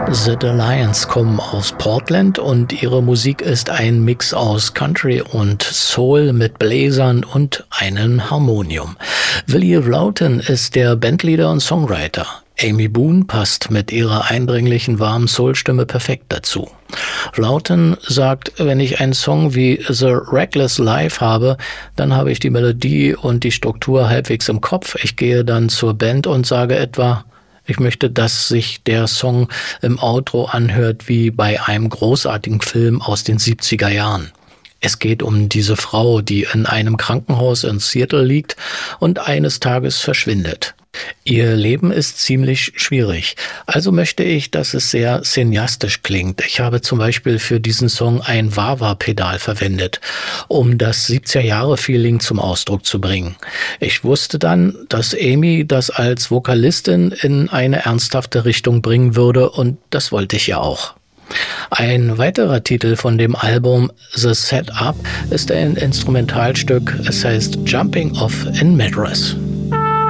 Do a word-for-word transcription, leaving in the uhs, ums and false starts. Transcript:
The Alliance kommen aus Portland und ihre Musik ist ein Mix aus Country und Soul mit Bläsern und einem Harmonium. Willie Lawton ist der Bandleader und Songwriter. Amy Boone passt mit ihrer eindringlichen, warmen Soul-Stimme perfekt dazu. Lawton sagt, wenn ich einen Song wie The Reckless Life habe, dann habe ich die Melodie und die Struktur halbwegs im Kopf. Ich gehe dann zur Band und sage etwa, ich möchte, dass sich der Song im Outro anhört wie bei einem großartigen Film aus den siebziger Jahren. Es geht um diese Frau, die in einem Krankenhaus in Seattle liegt und eines Tages verschwindet. Ihr Leben ist ziemlich schwierig, also möchte ich, dass es sehr cineastisch klingt. Ich habe zum Beispiel für diesen Song ein Wah-Wah-Pedal verwendet, um das siebziger-Jahre-Feeling zum Ausdruck zu bringen. Ich wusste dann, dass Amy das als Vokalistin in eine ernsthafte Richtung bringen würde und das wollte ich ja auch. Ein weiterer Titel von dem Album The Setup ist ein Instrumentalstück, es heißt Jumping Off in Madras.